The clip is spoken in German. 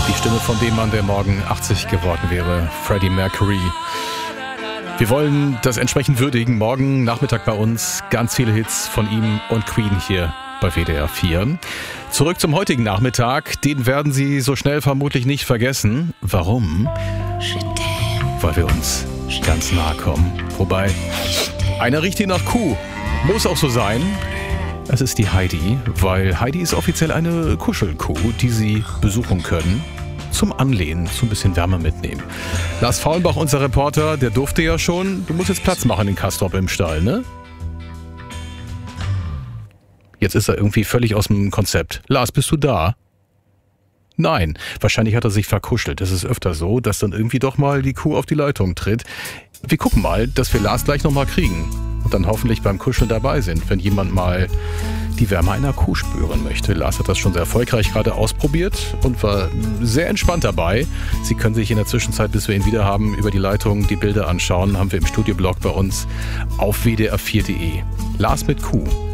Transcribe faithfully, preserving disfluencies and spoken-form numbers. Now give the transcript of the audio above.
Die Stimme von dem Mann, der morgen achtzig geworden wäre, Freddie Mercury. Wir wollen das entsprechend würdigen. Morgen Nachmittag bei uns ganz viele Hits von ihm und Queen hier bei W D R vier. Zurück zum heutigen Nachmittag. Den werden Sie so schnell vermutlich nicht vergessen. Warum? Weil wir uns ganz nahe kommen. Wobei, einer riecht hier nach Kuh. Muss auch so sein. Es ist die Heidi, weil Heidi ist offiziell eine Kuschelkuh, die Sie besuchen können. Zum Anlehnen, zum bisschen Wärme mitnehmen. Lars Faulenbach, unser Reporter, der durfte ja schon. Du musst jetzt Platz machen in Castrop im Stall, ne? Jetzt ist er irgendwie völlig aus dem Konzept. Lars, bist du da? Nein, wahrscheinlich hat er sich verkuschelt. Es ist öfter so, dass dann irgendwie doch mal die Kuh auf die Leitung tritt. Wir gucken mal, dass wir Lars gleich nochmal kriegen. Und dann hoffentlich beim Kuscheln dabei sind, wenn jemand mal die Wärme einer Kuh spüren möchte. Lars hat das schon sehr erfolgreich gerade ausprobiert und war sehr entspannt dabei. Sie können sich in der Zwischenzeit, bis wir ihn wieder haben, über die Leitung die Bilder anschauen. Haben wir im Studioblog bei uns auf w d r vier punkt d e. Lars mit Kuh.